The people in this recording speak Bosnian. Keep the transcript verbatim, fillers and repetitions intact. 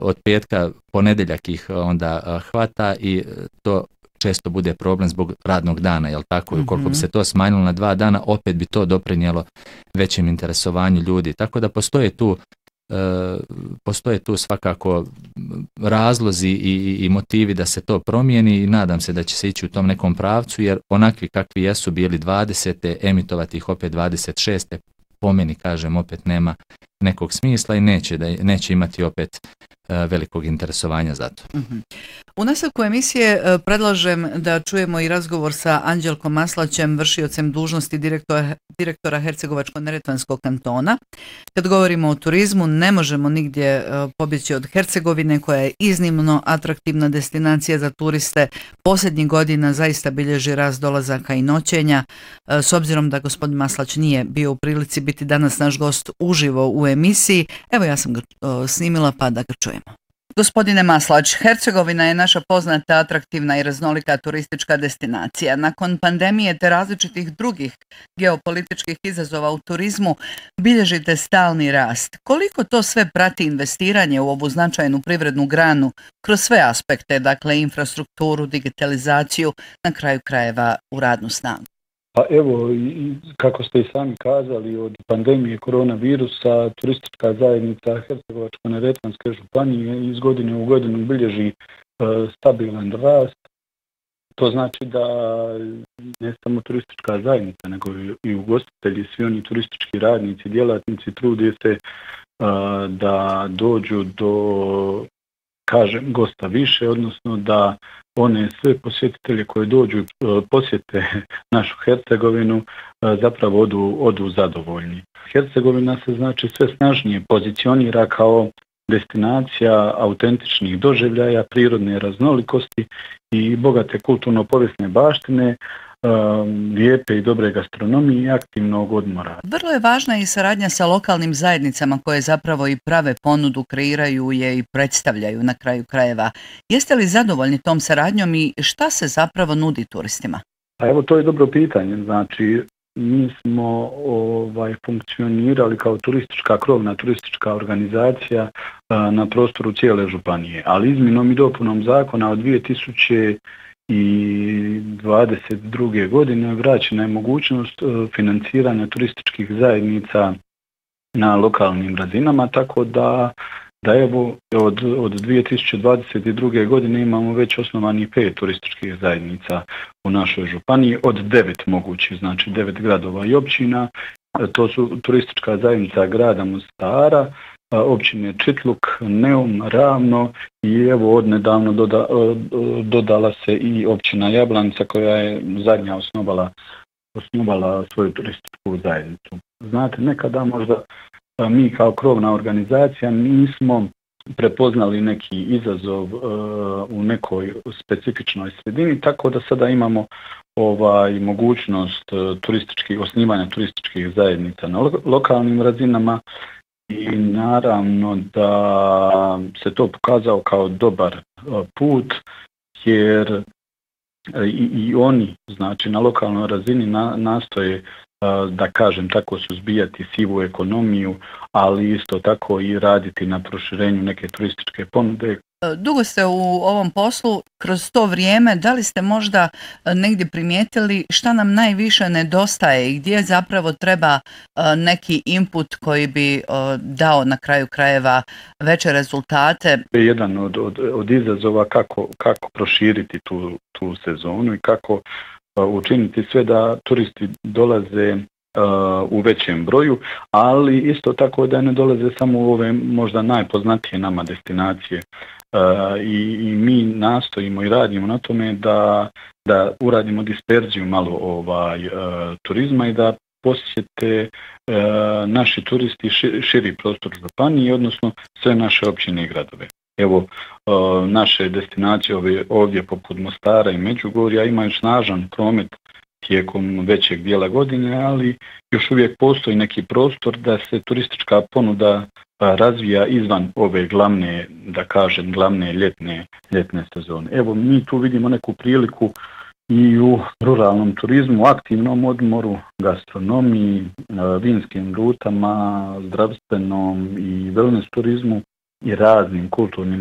od petka ponedjeljak ih onda hvata i to često bude problem zbog radnog dana, jel tako? I ukoliko bi se to smanjilo na dva dana, opet bi to doprinijelo većem interesovanju ljudi. Tako da postoje tu e, postoje tu svakako razlozi i, i motivi da se to promijeni i nadam se da će se ići u tom nekom pravcu, jer onakvi kakvi jesu bili dvadesete emitovati ih opet dvadeset šeste po meni, kažem, opet nema nekog smisla i neće, da, neće imati opet velikog interesovanja za to. Uh-huh. U nastavku emisije uh, predlažem da čujemo i razgovor sa Anđelkom Maslaćem, vršiocem dužnosti direktora, direktora Hercegovačko-neretvanskog kantona. Kad govorimo o turizmu, ne možemo nigdje uh, pobjeći od Hercegovine, koja je iznimno atraktivna destinacija za turiste. Posljednjih godina zaista bilježi rast dolazaka i noćenja. Uh, s obzirom da gospodin Maslać nije bio u prilici biti danas naš gost uživo u emisiji, evo ja sam ga uh, snimila pa da ga čujemo. Gospodine Maslać, Hercegovina je naša poznata, atraktivna i raznolika turistička destinacija. Nakon pandemije te različitih drugih geopolitičkih izazova u turizmu bilježite stalni rast. Koliko to sve prati investiranje u ovu značajnu privrednu granu kroz sve aspekte, dakle infrastrukturu, digitalizaciju, na kraju krajeva u radnu snagu? Pa evo, kako ste i sami kazali, od pandemije koronavirusa turistička zajednica Hercegovačko-neretvanske županije iz godine u godinu bilježi stabilan rast. To znači da ne samo turistička zajednica, nego i ugostitelji, svi oni turistički radnici, djelatnici trude se da dođu do, kažem, gosta više, odnosno da one sve posjetitelje koje dođu posjete našu Hercegovinu zapravo odu, odu zadovoljni. Hercegovina se znači sve snažnije pozicionira kao destinacija autentičnih doživljaja, prirodne raznolikosti i bogate kulturno-povijesne baštine, lijepe i dobre gastronomije i aktivnog odmora. Vrlo je važna i saradnja sa lokalnim zajednicama koje zapravo i prave ponudu, kreiraju je i predstavljaju na kraju krajeva. Jeste li zadovoljni tom saradnjom i šta se zapravo nudi turistima? A evo, to je dobro pitanje. Znači, mi smo ovaj, funkcionirali kao turistička krovna turistička organizacija a, na prostoru cijele županije, ali izmjenom i dopunom zakona od dvije tisuće dvadeset druge godine vraćena je mogućnost financiranja turističkih zajednica na lokalnim razinama, tako da, da evo od, od dvije tisuće dvadeset druge godine imamo već osnovani pet turističkih zajednica u našoj županiji od devet mogućih, znači devet gradova i općina. To su turistička zajednica grada Mostara, općine Čitluk, Neum, Ravno i evo odnedavno doda, dodala se i općina Jablanica koja je zadnja osnovala, osnovala svoju turističku zajednicu. Znate, nekada možda mi kao krovna organizacija nismo prepoznali neki izazov uh, u nekoj specifičnoj sredini, tako da sada imamo ovaj mogućnost uh, turističkih, osnivanja turističkih zajednica na lo- lokalnim razinama. I naravno da se to pokazao kao dobar put, jer i, i oni, znači na lokalnoj razini na, nastoje, da kažem tako, suzbijati sivu ekonomiju, ali isto tako i raditi na proširenju neke turističke ponude. Dugo ste u ovom poslu, kroz to vrijeme, da li ste možda negdje primijetili šta nam najviše nedostaje i gdje zapravo treba neki input koji bi dao na kraju krajeva veće rezultate? Jedan od, od, od izazova kako, kako proširiti tu, tu sezonu i kako učiniti sve da turisti dolaze u većem broju, ali isto tako da ne dolaze samo u ove možda najpoznatije nama destinacije. I, i mi nastojimo i radimo na tome da, da uradimo disperziju malo ovaj turizma i da posjete naši turisti širi prostor županije, odnosno sve naše općine i gradove. Evo, naše destinacije ovdje, ovdje poput Mostara i Međugorja imaju snažan promet tijekom većeg dijela godine, ali još uvijek postoji neki prostor da se turistička ponuda razvija izvan ove glavne, da kažem, glavne ljetne, ljetne sezone. Evo, mi tu vidimo neku priliku i u ruralnom turizmu, aktivnom odmoru, gastronomiji, vinskim rutama, zdravstvenom i wellness turizmu. i raznim kulturnim